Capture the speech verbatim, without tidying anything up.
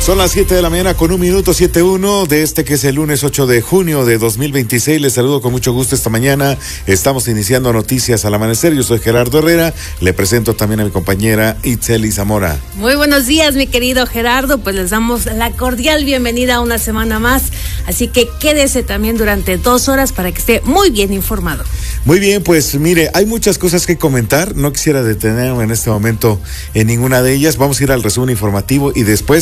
Son las siete de la mañana con un minuto, siete uno de este que es el lunes ocho de junio de dos mil veintiséis. Les saludo con mucho gusto esta mañana. Estamos iniciando Noticias al Amanecer. Yo soy Gerardo Herrera. Le presento también a mi compañera Itzeli Zamora. Muy buenos días, mi querido Gerardo. Pues les damos la cordial bienvenida a una semana más. Así que quédese también durante dos horas para que esté muy bien informado. Muy bien, pues mire, hay muchas cosas que comentar. No quisiera detenerme en este momento en ninguna de ellas. Vamos a ir al resumen informativo y después